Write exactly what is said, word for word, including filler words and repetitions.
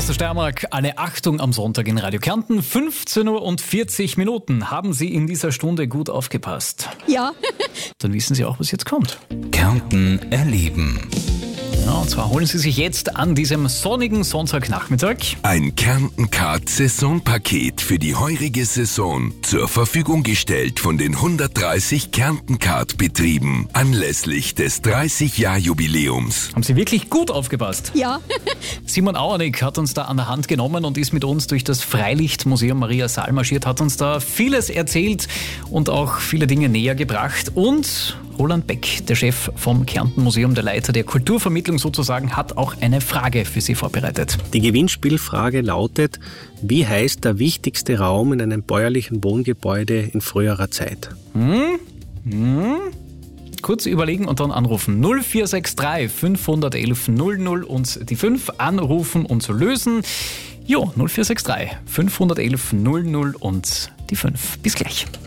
aus der Steiermark. Alle Achtung am Sonntag in Radio Kärnten. fünfzehn Uhr und vierzig Minuten. Haben Sie in dieser Stunde gut aufgepasst? Ja. Dann wissen Sie auch, was jetzt kommt. Kärnten erleben. Ja, und zwar holen Sie sich jetzt an diesem sonnigen Sonntagnachmittag Ein Kärnten-Card-Saisonpaket für die heurige Saison zur Verfügung gestellt von den hundertdreißig Kärnten-Card-Betrieben anlässlich des dreißig-Jahr-Jubiläums. Haben Sie wirklich gut aufgepasst? Ja. Simon Auernick hat uns da an der Hand genommen und ist mit uns durch das Freilichtmuseum Maria Saal marschiert, hat uns da vieles erzählt und auch viele Dinge näher gebracht. Und Roland Beck, der Chef vom Kärnten-Museum, der Leiter der Kulturvermittlung sozusagen, hat auch eine Frage für Sie vorbereitet. Die Gewinnspielfrage lautet: Wie heißt der wichtigste Raum in einem bäuerlichen Wohngebäude in früherer Zeit? Hm? Hm? Kurz überlegen und dann anrufen. null vier sechs drei fünf eins eins null null und die fünf anrufen und zu lösen. Jo, null vier sechs drei fünf eins eins null null und die fünf. Bis gleich.